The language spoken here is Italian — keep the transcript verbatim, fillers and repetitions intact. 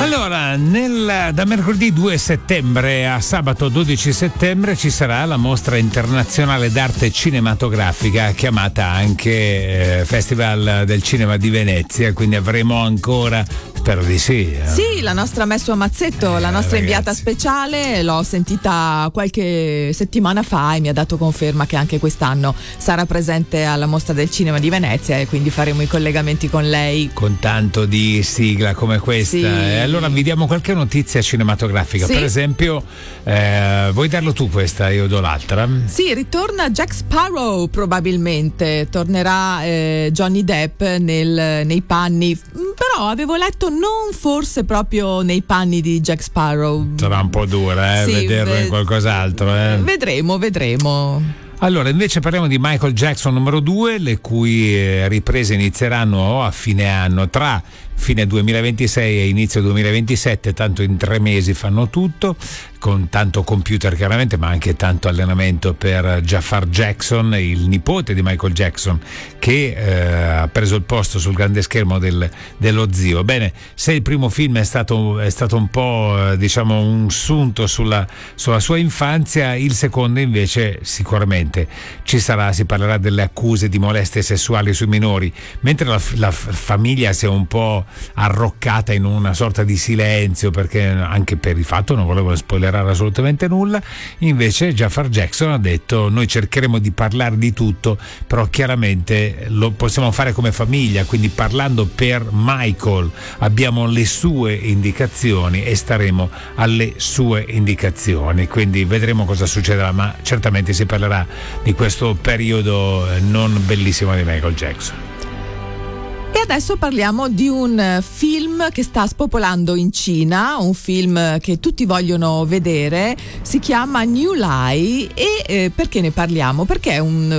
Allora, nel, da mercoledì due settembre a sabato dodici settembre ci sarà la mostra internazionale d'arte cinematografica, chiamata anche eh, Festival del Cinema di Venezia, quindi avremo ancora, spero di sì. Eh. Sì, la nostra Messo Mazzetto, eh, la nostra ragazzi. inviata speciale, l'ho sentita qualche settimana fa e mi ha dato conferma che anche quest'anno sarà presente alla mostra del cinema di Venezia, e quindi faremo i collegamenti con lei. Con tanto di sigla come questa. Sì. E allora vi diamo qualche notizia cinematografica. Sì. Per esempio, eh, vuoi darlo tu questa, io do l'altra? Sì, ritorna Jack Sparrow probabilmente, tornerà eh, Johnny Depp nel, nei panni, però avevo letto non forse proprio nei panni di Jack Sparrow. Sarà un po' dura, eh, Sì, vederlo ve- in qualcos'altro. Eh. Vedremo, vedremo. Allora, invece parliamo di Michael Jackson numero due, le cui eh, riprese inizieranno a fine anno, tra fine duemilaventisei e inizio duemilaventisette, tanto in tre mesi fanno tutto, con tanto computer chiaramente, ma anche tanto allenamento per Jafar Jackson, il nipote di Michael Jackson, che eh, ha preso il posto sul grande schermo del, dello zio. Bene, se il primo film è stato, è stato un po' eh, diciamo un sunto sulla, sulla sua infanzia, il secondo invece sicuramente ci sarà, si parlerà delle accuse di molestie sessuali sui minori, mentre la, la famiglia si è un po' arroccata in una sorta di silenzio, perché anche per il fatto non volevo spoilerare assolutamente nulla. Invece Jafar Jackson ha detto: noi cercheremo di parlare di tutto, però chiaramente lo possiamo fare come famiglia, quindi parlando per Michael abbiamo le sue indicazioni e staremo alle sue indicazioni, quindi vedremo cosa succederà, ma certamente si parlerà di questo periodo non bellissimo di Michael Jackson. E adesso parliamo di un film che sta spopolando in Cina, un film che tutti vogliono vedere, si chiama New Lie. E eh, perché ne parliamo? Perché è un